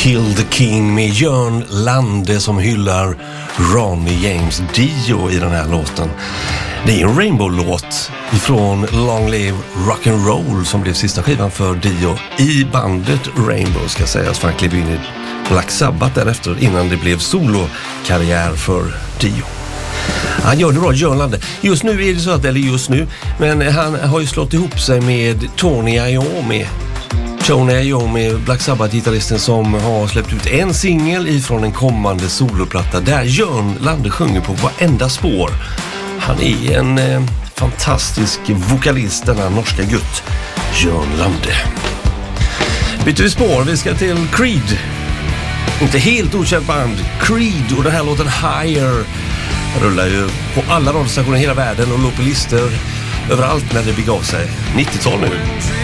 Kill the King med Jörn Lande som hyllar Ronnie James Dio i den här låten. Det är en Rainbow-låt ifrån Long Live Rock'n'Roll som blev sista skivan för Dio i bandet Rainbow, ska sägas, för han klev in i Black Sabbath därefter innan det blev solokarriär för Dio. Han gör det bra, Jörn Lande. Just nu är det så att, eller just nu, men han har ju slått ihop sig med Tony Iommi, Black Sabbath-gitarristen, som har släppt ut en singel ifrån en kommande soloplatta där Jörn Lande sjunger på varenda spår. Han är en fantastisk vokalist, denna norska gutt, Jörn Lande. Byter vi spår, vi ska till Creed. Inte helt okänt band, Creed, och den här låten Higher rullar ju på alla radiostationer i hela världen och låg på listor överallt när det begav sig. 90-tal nu.